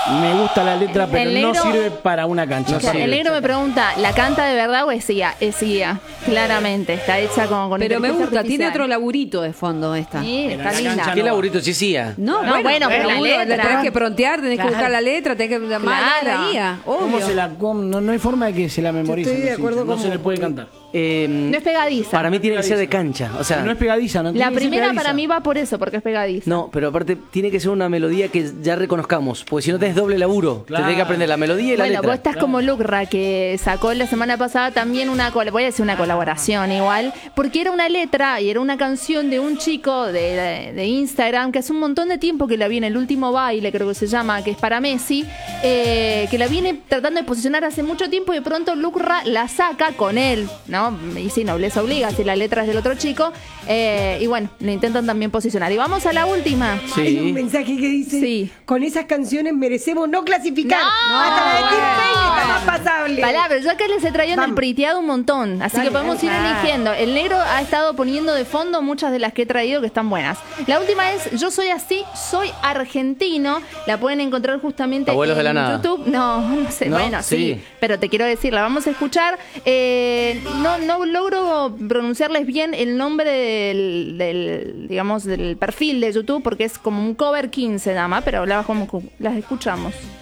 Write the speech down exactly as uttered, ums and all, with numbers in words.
Me gusta la letra, pero El negro- no sirve para una cancha. O sea, sirve. el negro me pregunta, ¿la canta de verdad o es I A? Es I A, claramente. Está hecha con, con Pero me inteligencia gusta, tiene artificial. otro laburito de fondo esta. Sí, Pero está la linda. cancha ¿Qué no laburito chicía? No, No, bueno, pero la laburo, letra. tenés que frontear, tenés Claro. que buscar la letra, tenés que llamar Claro. a la I A, ¿Cómo obvio. se la com- no, no hay forma de que se la memorice. estoy de no sé, acuerdo no con se le vos. puede cantar. Eh, No es pegadiza. Para mí tiene que ser de cancha. O sea, No es pegadiza, ¿no? La Tiene que ser primera pegadiza. para mí va por eso, porque es pegadiza. no, pero aparte tiene que ser una melodía que ya reconozcamos. Porque si no tenés doble laburo, Claro. te tenés que aprender la melodía y la Bueno, letra. vos estás como Lucra, que sacó la semana pasada también una, col- voy a decir una colaboración igual, porque era una letra y era una canción de un chico de, de- de Instagram que hace un montón de tiempo que la viene, el último baile creo que se llama, que es para Messi, eh, que la viene tratando de posicionar hace mucho tiempo y de pronto Lucra la saca con él, ¿no? Y si nobleza obliga, si la letra es del otro chico, eh, y bueno, le intentan también posicionar. Y vamos a la última. Sí. Hay un mensaje que dice, Sí. con esas canciones merecemos no clasificar. No, Hasta la de Tim bueno. Payne está más pasable. Pará, pero yo acá les he traído en el Vamos. priteado un montón, así Dale, que podemos ir dale. eligiendo. El negro ha estado poniendo de fondo muchas de las que he traído que están buenas. La última es Yo soy así, soy argentino. La pueden encontrar justamente Abuelos en de la nada. YouTube. No, no sé, ¿No? bueno, sí. Sí. pero te quiero decir, la vamos a escuchar. Eh, no, no logro pronunciarles bien el nombre del, del, digamos, del perfil de YouTube porque es como un cover quince nada más, pero la, bajamos, las escuchamos.